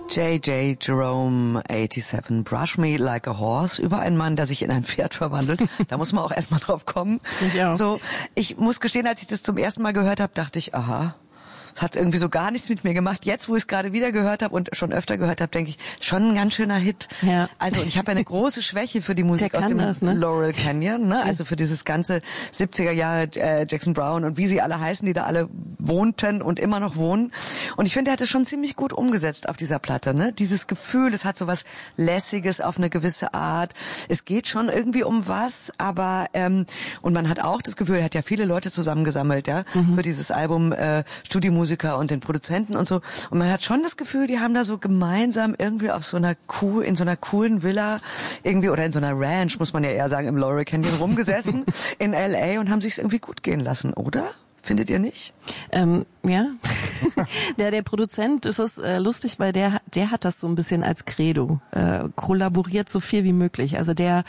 J.J. Jerome 87, Brush Me Like a Horse, über einen Mann, der sich in ein Pferd verwandelt. Da muss man auch erstmal drauf kommen. Ja. So, ich muss gestehen, als ich das zum ersten Mal gehört habe, dachte ich, aha, es hat irgendwie so gar nichts mit mir gemacht. Jetzt, wo ich es gerade wieder gehört habe und schon öfter gehört habe, denke ich, schon ein ganz schöner Hit. Ja. Also ich habe eine große Schwäche für die Musik aus dem Laurel Canyon, ne? Also für dieses ganze 70er Jahre Jackson Browne und wie sie alle heißen, die da alle wohnten und immer noch wohnen. Und ich finde, er hat es schon ziemlich gut umgesetzt auf dieser Platte, ne? Dieses Gefühl, es hat so was Lässiges auf eine gewisse Art. Es geht schon irgendwie um was, aber und man hat auch das Gefühl, er hat ja viele Leute zusammengesammelt, ja, für dieses Album, Studiomusiker und den Produzenten und so. Und man hat schon das Gefühl, die haben da so gemeinsam irgendwie auf so einer in so einer coolen Villa irgendwie oder in so einer Ranch, muss man ja eher sagen, im Laurel Canyon rumgesessen in L.A. und haben sich's irgendwie gut gehen lassen, oder? Findet ihr nicht? Ja. Der Produzent, ist es lustig, weil der hat das so ein bisschen als Credo. Kollaboriert so viel wie möglich. Also der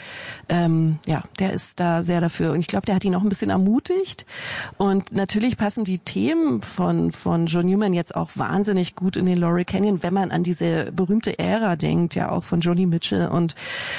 ist da sehr dafür. Und ich glaube, der hat ihn auch ein bisschen ermutigt. Und natürlich passen die Themen von John Newman jetzt auch wahnsinnig gut in den Laurel Canyon, wenn man an diese berühmte Ära denkt, ja auch von Joni Mitchell und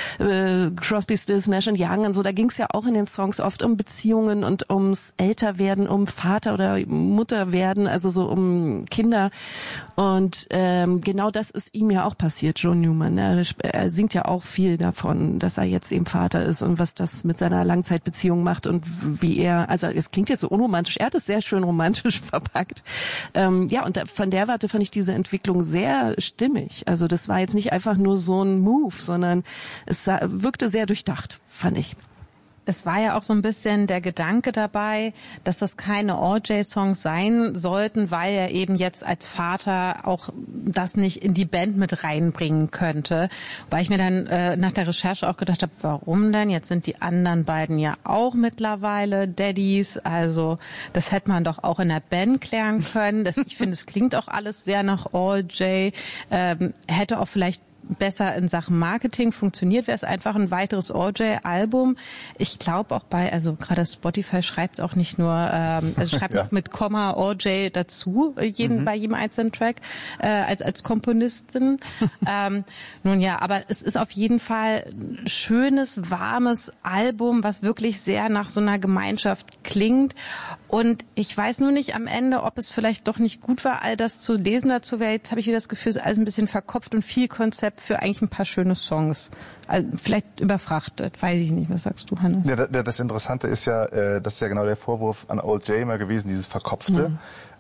Crosby, Stills, Nash & Young und so. Da ging es ja auch in den Songs oft um Beziehungen und ums Älterwerden, um Vater oder Mutter werden, also so um Kinder. Und genau das ist ihm ja auch passiert, John Newman. Er singt ja auch viel davon, dass er jetzt eben Vater ist und was das mit seiner Langzeitbeziehung macht und wie er, also es klingt jetzt so unromantisch, er hat es sehr schön romantisch verpackt. Und von der Warte fand ich diese Entwicklung sehr stimmig. Also das war jetzt nicht einfach nur so ein Move, sondern es wirkte sehr durchdacht, fand ich. Es war ja auch so ein bisschen der Gedanke dabei, dass das keine OJ-Songs sein sollten, weil er eben jetzt als Vater auch das nicht in die Band mit reinbringen könnte. Weil ich mir dann nach der Recherche auch gedacht habe, warum denn? Jetzt sind die anderen beiden ja auch mittlerweile Daddies. Also das hätte man doch auch in der Band klären können. Ich finde, es klingt auch alles sehr nach OJ. Hätte auch vielleicht besser in Sachen Marketing funktioniert, wäre es einfach ein weiteres OJ-Album. Ich glaube auch also gerade Spotify schreibt auch nicht nur, schreibt auch mit Komma OJ dazu, bei jedem einzelnen Track, als Komponistin. Nun ja, aber es ist auf jeden Fall ein schönes, warmes Album, was wirklich sehr nach so einer Gemeinschaft klingt. Und ich weiß nur nicht am Ende, ob es vielleicht doch nicht gut war, all das zu lesen dazu, weil jetzt habe ich wieder das Gefühl, es ist alles ein bisschen verkopft und viel Konzept für eigentlich ein paar schöne Songs. Also vielleicht überfrachtet, weiß ich nicht. Was sagst du, Hannes? Ja, das Interessante ist ja, das ist ja genau der Vorwurf an Old J immer gewesen, dieses Verkopfte.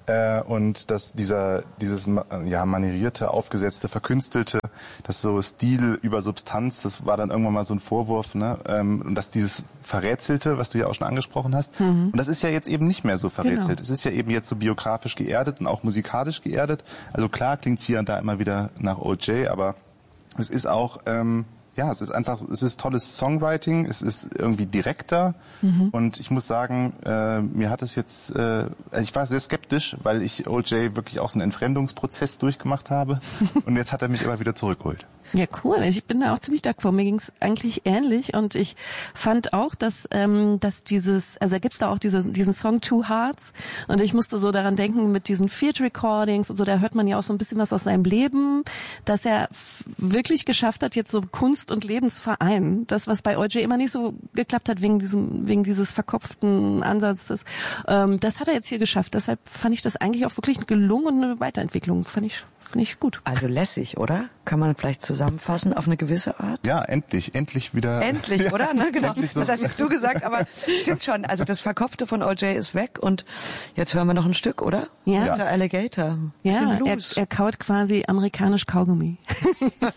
Und dass dieses manierierte, aufgesetzte, verkünstelte, das so Stil über Substanz, das war dann irgendwann mal so ein Vorwurf, ne? Und dass dieses Verrätselte, was du ja auch schon angesprochen hast, und das ist ja jetzt eben nicht mehr so verrätselt. Genau. Es ist ja eben jetzt so biografisch geerdet und auch musikalisch geerdet. Also klar klingt's hier und da immer wieder nach Old J, aber es ist auch es ist tolles Songwriting, es ist irgendwie direkter und ich muss sagen, mir hat es jetzt, ich war sehr skeptisch, weil ich OJ wirklich auch so einen Entfremdungsprozess durchgemacht habe und jetzt hat er mich immer wieder zurückgeholt. Ja, cool. Ich bin da auch ziemlich d'accord. Mir ging's eigentlich ähnlich und ich fand auch, dass da gibt's da auch diesen Song Two Hearts und ich musste so daran denken mit diesen Field Recordings und so, da hört man ja auch so ein bisschen was aus seinem Leben, dass er wirklich geschafft hat, jetzt so Kunst und Lebensverein. Das, was bei OJ immer nicht so geklappt hat wegen dieses verkopften Ansatzes. Das hat er jetzt hier geschafft. Deshalb fand ich das eigentlich auch wirklich gelungen und eine Weiterentwicklung. Fand ich gut. Also lässig, oder? Kann man vielleicht zusammenfassen auf eine gewisse Art? Ja, endlich wieder. Endlich, oder? Ne, genau. So. Das hast jetzt du gesagt, aber stimmt schon. Also das Verkopfte von OJ ist weg und jetzt hören wir noch ein Stück, oder? Ja. Mr. Alligator. Ja, er kaut quasi amerikanisch Kaugummi.